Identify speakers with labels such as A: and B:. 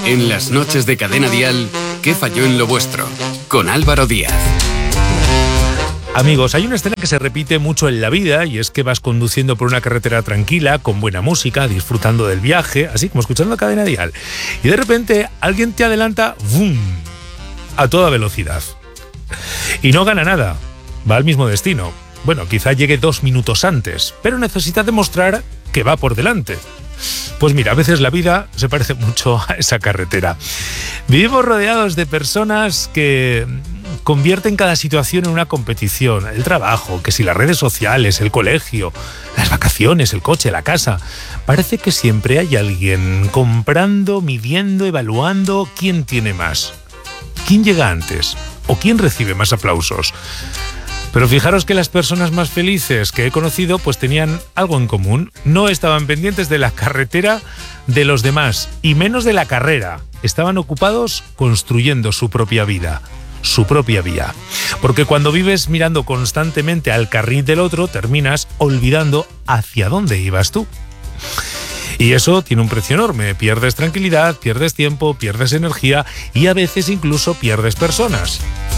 A: En las noches de Cadena Dial, ¿qué falló en lo vuestro? Con Álvaro Díaz.
B: Amigos, hay una escena que se repite mucho en la vida y es que vas conduciendo por una carretera tranquila, con buena música, disfrutando del viaje, así como escuchando Cadena Dial. Y de repente alguien te adelanta, ¡vum!, a toda velocidad. Y no gana nada, va al mismo destino. Bueno, quizá llegue 2 minutos antes, pero necesita demostrar que va por delante. Pues mira, a veces la vida se parece mucho a esa carretera. Vivimos rodeados de personas que convierten cada situación en una competición. El trabajo, que si las redes sociales, el colegio, las vacaciones, el coche, la casa. Parece que siempre hay alguien comprando, midiendo, evaluando quién tiene más, quién llega antes o quién recibe más aplausos. Pero fijaros que las personas más felices que he conocido pues tenían algo en común. No estaban pendientes de la carretera de los demás y menos de la carrera. Estaban ocupados construyendo su propia vida, su propia vía. Porque cuando vives mirando constantemente al carril del otro, terminas olvidando hacia dónde ibas tú. Y eso tiene un precio enorme. Pierdes tranquilidad, pierdes tiempo, pierdes energía y a veces incluso pierdes personas.